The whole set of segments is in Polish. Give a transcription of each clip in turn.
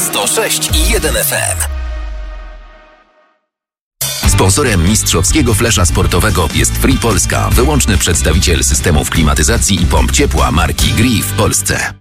106,1 FM. Sponsorem mistrzowskiego flesza sportowego jest Free Polska, wyłączny przedstawiciel systemów klimatyzacji i pomp ciepła marki Gree w Polsce.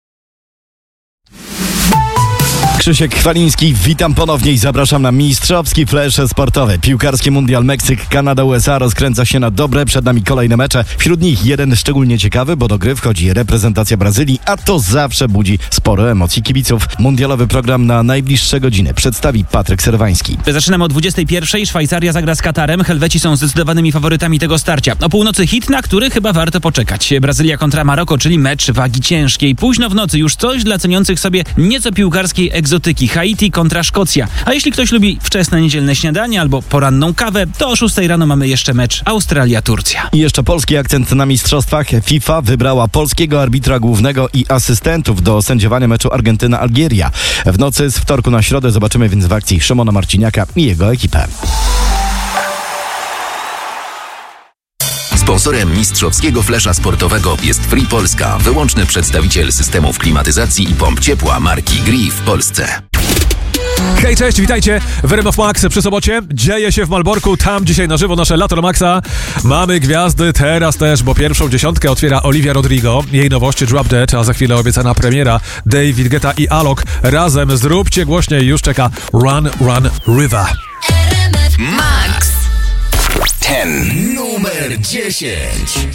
Krzysiek Chwaliński, witam ponownie i zapraszam na mistrzowski flesz sportowy. Piłkarski mundial Meksyk, Kanada, USA rozkręca się na dobre. Przed nami kolejne mecze. Wśród nich jeden szczególnie ciekawy, bo do gry wchodzi reprezentacja Brazylii, a to zawsze budzi sporo emocji kibiców. Mundialowy program na najbliższe godziny przedstawi Patryk Serwański. Zaczynamy o 21:00. Szwajcaria zagra z Katarem. Helweci są zdecydowanymi faworytami tego starcia. O północy hit, na który chyba warto poczekać. Brazylia kontra Maroko, czyli mecz wagi ciężkiej. Późno w nocy już coś dla ceniących sobie nieco piłkarskiej egzotyki. Haiti kontra Szkocja. A jeśli ktoś lubi wczesne niedzielne śniadanie albo poranną kawę, to o 6:00 rano mamy jeszcze mecz Australia-Turcja. I jeszcze polski akcent na mistrzostwach. FIFA wybrała polskiego arbitra głównego i asystentów do sędziowania meczu Argentyna-Algieria. W nocy z wtorku na środę zobaczymy więc w akcji Szymona Marciniaka i jego ekipę. Sponsorem mistrzowskiego flesza sportowego jest Free Polska, wyłączny przedstawiciel systemów klimatyzacji i pomp ciepła marki Gree w Polsce. Hej, cześć, witajcie w RMF Max przy sobocie. Dzieje się w Malborku, tam dzisiaj na żywo nasze Lato na Maxa. Mamy gwiazdy teraz też, bo pierwszą dziesiątkę otwiera Olivia Rodrigo, jej nowości Drop Dead, a za chwilę obiecana premiera David Guetta i Alok. Razem zróbcie głośniej, już czeka Run Run River. Max 10 numer 10.